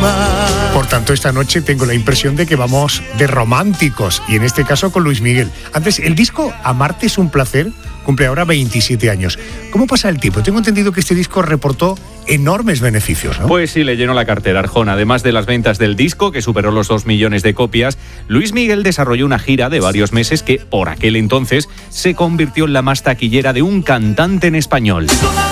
Por tanto, esta noche tengo la impresión de que vamos de románticos, y en este caso con Luis Miguel. Antes, el disco Amarte es un placer cumple ahora 27 años. ¿Cómo pasa el tiempo? Tengo entendido que este disco reportó enormes beneficios, ¿no? Pues sí, le llenó la cartera, Arjona. Además de las ventas del disco, que superó los 2 millones de copias, Luis Miguel desarrolló una gira de varios meses que, por aquel entonces, se convirtió en la más taquillera de un cantante en español.